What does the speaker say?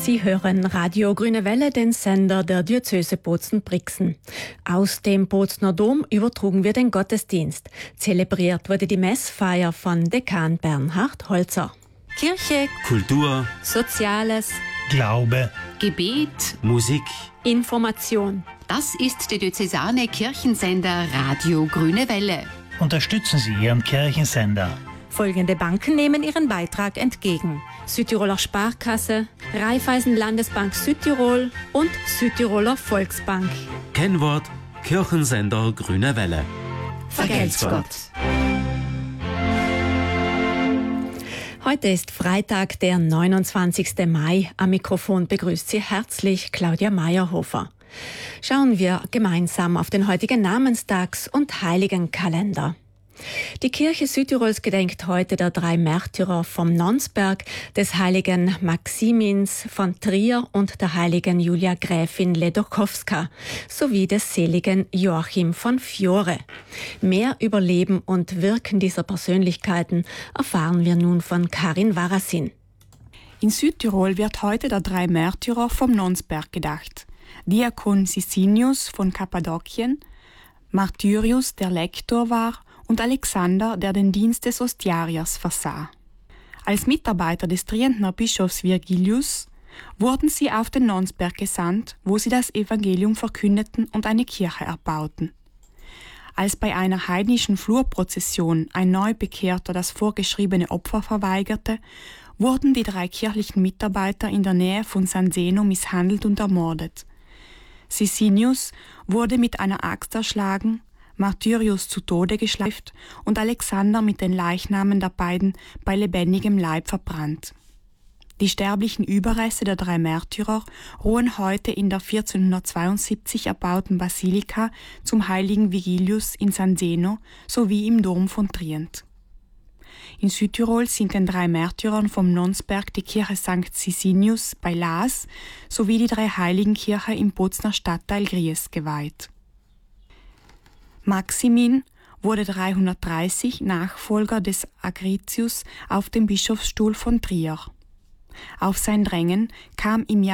Sie hören Radio Grüne Welle, den Sender der Diözese Bozen-Brixen. Aus dem Bozner Dom übertrugen wir den Gottesdienst. Zelebriert wurde die Messfeier von Dekan Bernhard Holzer. Kirche, Kultur, Soziales, Glaube, Gebet, Musik. Information. das ist der diözesane Kirchensender Radio Grüne Welle. unterstützen Sie Ihren Kirchensender. Folgende Banken nehmen ihren Beitrag entgegen: Südtiroler Sparkasse, Raiffeisen Landesbank Südtirol und Südtiroler Volksbank. Kennwort: Kirchensender Grüne Welle. Vergelt's Gott. Heute ist Freitag, der 29. Mai. Am Mikrofon begrüßt Sie herzlich Claudia Meyerhofer. Schauen wir gemeinsam auf den heutigen Namenstags- und Heiligenkalender. Die Kirche Südtirols gedenkt heute der 3 Märtyrer vom Nonsberg, des heiligen Maximins von Trier und der heiligen Julia Gräfin Ledokowska sowie des seligen Joachim von Fiore. Mehr über Leben und Wirken dieser Persönlichkeiten erfahren wir nun von Karin Warasin. In Südtirol wird heute der 3 Märtyrer vom Nonsberg gedacht. Diakon Sisinius von Kappadokien, Martyrius, der Lektor war, und Alexander, der den Dienst des Ostiariers versah. Als Mitarbeiter des Trientner Bischofs Virgilius wurden sie auf den Nonsberg gesandt, wo sie das Evangelium verkündeten und eine Kirche erbauten. Als bei einer heidnischen Flurprozession ein Neubekehrter das vorgeschriebene Opfer verweigerte, wurden die 3 kirchlichen Mitarbeiter in der Nähe von San Zeno misshandelt und ermordet. Sisinius wurde mit einer Axt erschlagen, Martyrius zu Tode geschleift und Alexander mit den Leichnamen der beiden bei lebendigem Leib verbrannt. Die sterblichen Überreste der 3 Märtyrer ruhen heute in der 1472 erbauten Basilika zum heiligen Vigilius in San Zeno sowie im Dom von Trient. In Südtirol sind den 3 Märtyrern vom Nonsberg die Kirche St. Sisinius bei Laas sowie die 3 Heiligenkirche im Bozner Stadtteil Gries geweiht. Maximin wurde 330 Nachfolger des Agritius auf dem Bischofsstuhl von Trier. Auf sein Drängen kam im Jahr